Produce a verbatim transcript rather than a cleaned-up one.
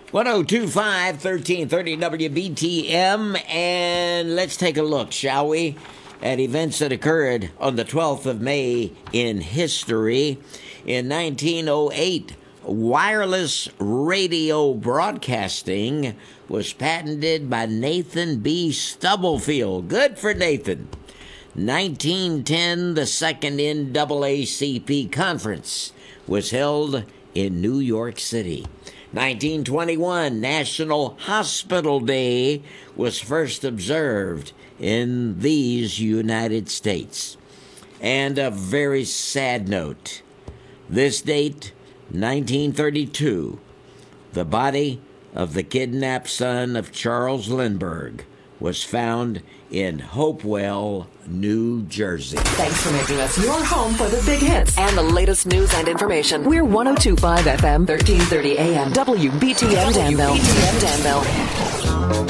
one oh two point five, thirteen thirty W B T M, and let's take a look, shall we, at events that occurred on the twelfth of May in history. In nineteen oh eight, wireless radio broadcasting was patented by Nathan B. Stubblefield. Good for Nathan. nineteen ten, the second N double A C P conference was held in New York City. nineteen twenty-one, National Hospital Day was first observed in these United States. And a very sad note. This date, nineteen thirty-two, the body of the kidnapped son of Charles Lindbergh was found in Hopewell, New Jersey. Thanks for making us your home for the big hits and the latest news and information. We're one oh two point five F M, thirteen thirty A M, W B T M Danville. W B T M Danville.